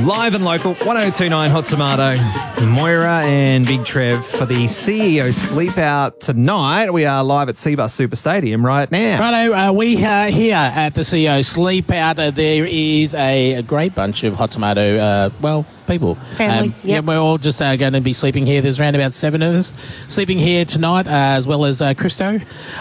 Live and local, 1029 Hot Tomato. Moira and Big Trev for the CEO Sleep Out tonight. We are live at Seabus Super Stadium right now. Righto, we are here at the CEO Sleep Out. There is a great bunch of Hot Tomato, people. Family, Yeah, we're all just going to be sleeping here. There's around about 7 of us sleeping here tonight, as well as Christo.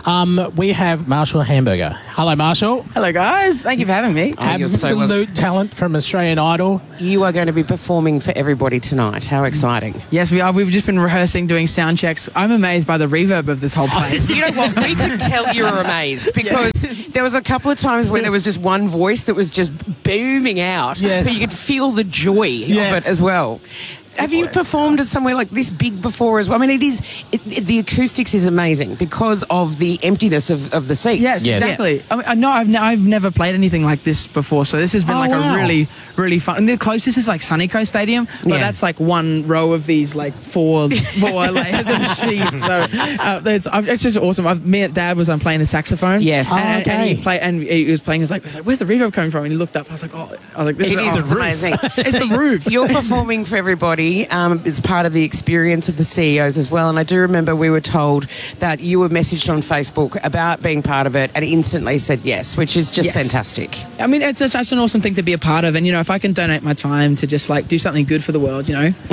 We have Marshall Hamburger. Hello, Marshall. Hello, guys. Thank you for having me. Absolute talent from Australian Idol. You are going to be performing for everybody tonight. How exciting. Yes, we are. We've just been rehearsing, doing sound checks. I'm amazed by the reverb of this whole place. You know what? We could tell you were amazed because there was a couple of times where there was just one voice that was just booming out, but you could feel the joy of it as well. Have you performed at somewhere like this big before as well? I mean, the acoustics is amazing because of the emptiness of the seats. Yes, exactly. I mean, I've never played anything like this before, so this has been a really, really fun. And the closest is like Sunny Coast Stadium, but that's like one row of these like four layers of sheets. So it's just awesome. Me and Dad was playing the saxophone. Yes, and he was playing. He was like, "Where's the reverb coming from?" And he looked up. I was like, "This is amazing." It's the roof. You're performing for everybody. It's part of the experience of the CEOs as well. And I do remember we were told that you were messaged on Facebook about being part of it and instantly said yes, which is just fantastic. I mean, it's such an awesome thing to be a part of. And, if I can donate my time to just, do something good for the world,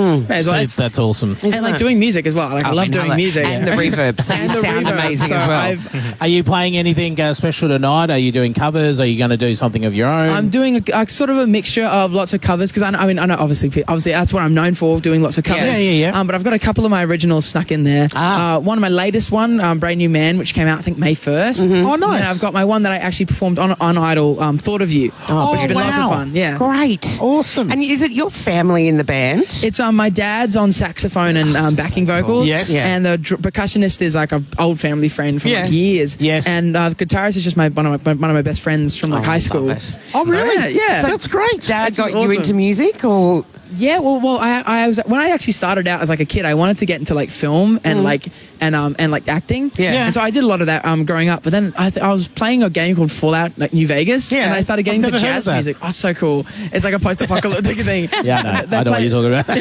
That's awesome. And, doing music as I love doing music. And the reverb. So you sound amazing as well. Are you playing anything special tonight? Are you doing covers? Are you going to do something of your own? I'm doing a sort of a mixture of lots of covers because I know obviously that's what I'm known for, doing lots of covers. But I've got a couple of my originals snuck in there. One of my latest Brand New Man, which came out I think May 1st. Mm-hmm. Oh, nice. And I've got my one that I actually performed on Idol, Thought of You, which has been lots of fun. Yeah, great, awesome. And is it your family in the band? It's my dad's on saxophone and backing vocals. Yes, and the percussionist is like an old family friend from years. Yes, and the guitarist is just one of my best friends from high school. Oh, really? Yeah, so that's great. Dad got you into music, or? Yeah, well, I was when I actually started out as a kid, I wanted to get into film and acting. Yeah. And so I did a lot of that growing up. But then I was playing a game called Fallout New Vegas. Yeah. And I started getting into jazz music. Oh, it's so cool. It's like a post-apocalyptic thing. Yeah, I know what you're talking about.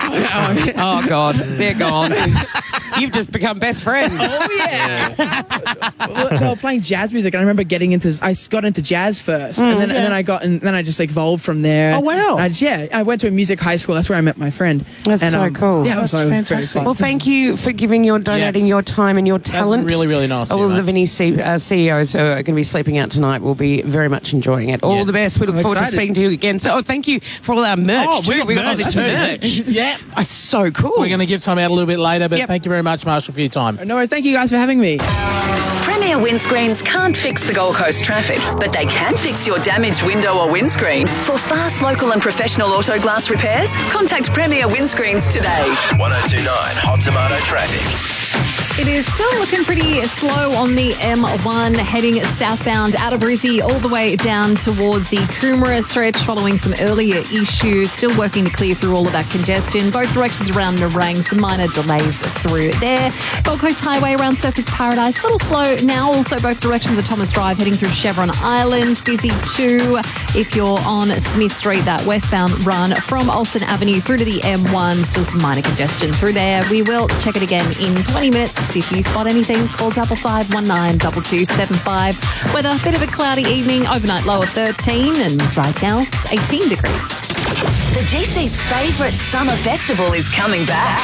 Oh God, they're gone. You've just become best friends. Oh yeah. They were playing jazz music, and I remember I got into jazz first, and then I just evolved from there. Oh wow. I went to a music high school. That's where I met my friend. That's so cool. Yeah, it was very fun. Well, thank you for donating your time and your talent. That's really, really nice. All of the Vinny CEOs who are going to be sleeping out tonight will be very much enjoying it. All the best. We look forward to speaking to you again. So, thank you for all our merch too. We got this merch. Yeah. It's so cool. We're going to give some out a little bit later, but thank you very much, Marshall, for your time. No worries. Thank you guys for having me. Premier Windscreens can't fix the Gold Coast traffic, but they can fix your damaged window or windscreen. For fast, local and professional auto glass repairs, contact Premier Windscreens today. 1029 Hot Tomato Traffic. It is still looking pretty slow on the M1 heading southbound out of Brizzy all the way down towards the Coomera stretch following some earlier issues. Still working to clear through all of that congestion. Both directions around Nerang, some minor delays through there. Gold Coast Highway around Surfers Paradise, a little slow now. Also both directions of Thomas Drive heading through Chevron Island. Busy too if you're on Smith Street, that westbound run from Olsen Avenue through to the M1. Still some minor congestion through there. We will check it again in 20 minutes. If you spot anything, call 5519 2275. Weather, a bit of a cloudy evening, overnight low of 13, and right now it's 18 degrees. The GC's favourite summer festival is coming back.